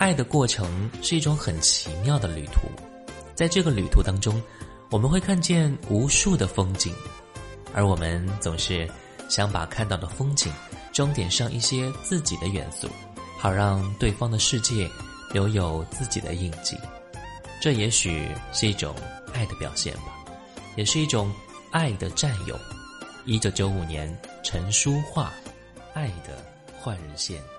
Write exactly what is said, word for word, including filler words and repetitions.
爱的过程是一种很奇妙的旅途，在这个旅途当中，我们会看见无数的风景，而我们总是想把看到的风景装点上一些自己的元素，好让对方的世界留有自己的印记。这也许是一种爱的表现吧，也是一种爱的占有。一九九五年陈淑桦《爱的换日线》。